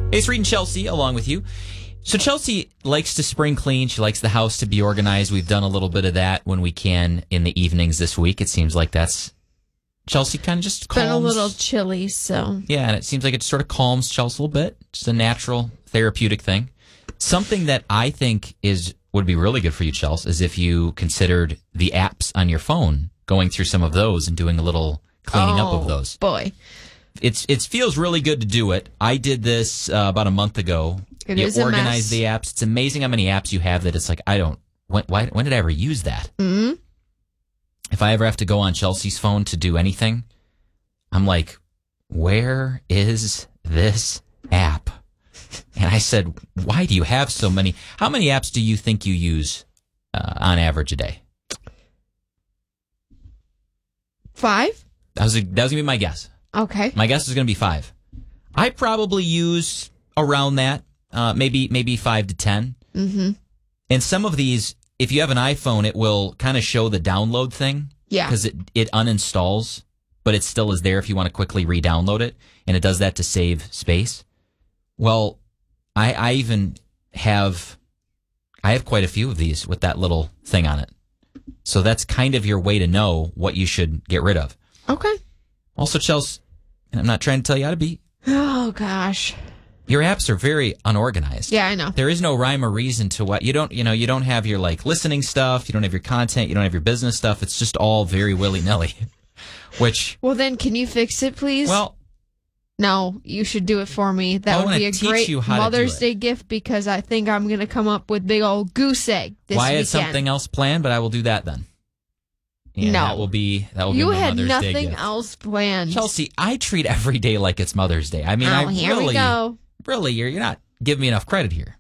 Hey, it's Reed and Chelsea along with you. So Chelsea likes to spring clean. She likes the house to be organized. We've done a little bit of that when we can in the evenings this week. It seems like that's Chelsea kind of just calms. Been a little chilly, so. Yeah, and it seems like it sort of calms Chelsea a little bit. Just a natural therapeutic thing. Something that I think would be really good for you, Chelsea, is if you considered the apps on your phone, going through some of those and doing a little cleaning up of those. Boy. It feels really good to do it. I did this about a month ago. It is a organize mess. the apps. It's amazing how many apps you have that it's like, when did I ever use that? Mm-hmm. If I ever have to go on Chelsea's phone to do anything, I'm like, where is this app? And I said, why do you have so many? How many apps do you think you use on average a day? 5? That was going to be my guess. Okay. My guess is going to be 5. I probably use around that, maybe 5 to 10. Mm-hmm. And some of these, if you have an iPhone, it will kind of show the download thing. Yeah. Because it uninstalls, but it still is there if you want to quickly re-download it. And it does that to save space. Well, I even have quite a few of these with that little thing on it. So that's kind of your way to know what you should get rid of. Okay. Also, Chelsea, and I'm not trying to tell you how to be. Oh, gosh. Your apps are very unorganized. Yeah, I know. There is no rhyme or reason to what you don't have your like listening stuff. You don't have your content. You don't have your business stuff. It's just all very willy-nilly. Well, then, can you fix it, please? Well, no, you should do it for me. That would be a great Mother's Day gift because I think I'm going to come up with big old goose egg this weekend. I had something else planned, but I will do that then. Yeah, no, that will be you my had Mother's Day nothing gift. else planned. Chelsea, I treat every day like it's Mother's Day. I mean, here we go. Really, you're not giving me enough credit here.